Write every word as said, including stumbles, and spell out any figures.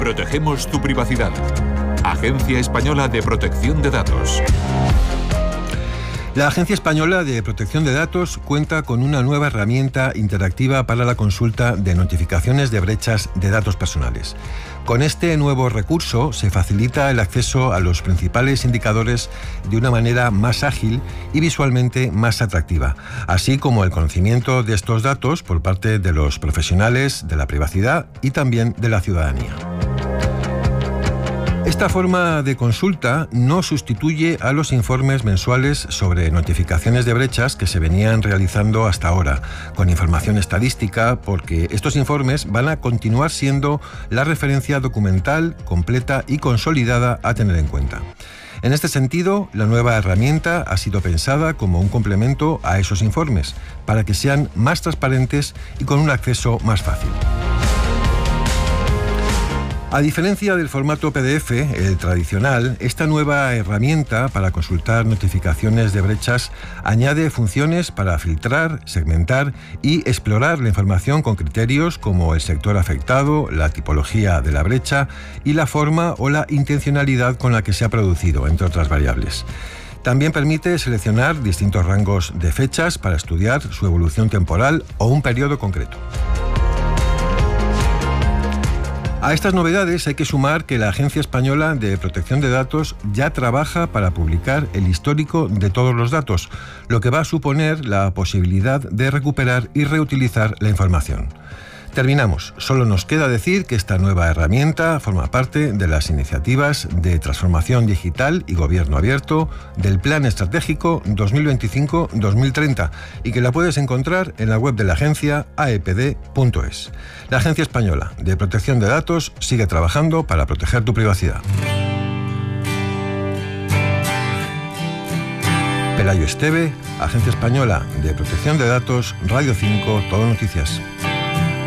Protegemos tu privacidad. Agencia Española de Protección de Datos. La Agencia Española de Protección de Datos cuenta con una nueva herramienta interactiva para la consulta de notificaciones de brechas de datos personales. Con este nuevo recurso se facilita el acceso a los principales indicadores de una manera más ágil y visualmente más atractiva, así como el conocimiento de estos datos por parte de los profesionales de la privacidad y también de la ciudadanía. Esta forma de consulta no sustituye a los informes mensuales sobre notificaciones de brechas que se venían realizando hasta ahora, con información estadística, porque estos informes van a continuar siendo la referencia documental, completa y consolidada a tener en cuenta. En este sentido, la nueva herramienta ha sido pensada como un complemento a esos informes, para que sean más transparentes y con un acceso más fácil. A diferencia del formato P D F, el tradicional, esta nueva herramienta para consultar notificaciones de brechas añade funciones para filtrar, segmentar y explorar la información con criterios como el sector afectado, la tipología de la brecha y la forma o la intencionalidad con la que se ha producido, entre otras variables. También permite seleccionar distintos rangos de fechas para estudiar su evolución temporal o un periodo concreto. A estas novedades hay que sumar que la Agencia Española de Protección de Datos ya trabaja para publicar el histórico de todos los datos, lo que va a suponer la posibilidad de recuperar y reutilizar la información. Terminamos. Solo nos queda decir que esta nueva herramienta forma parte de las iniciativas de transformación digital y gobierno abierto del Plan Estratégico dos mil veinticinco dos mil treinta y que la puedes encontrar en la web de la agencia a e p d punto es. La Agencia Española de Protección de Datos sigue trabajando para proteger tu privacidad. Pelayo Esteve, Agencia Española de Protección de Datos, Radio cinco, Todo Noticias.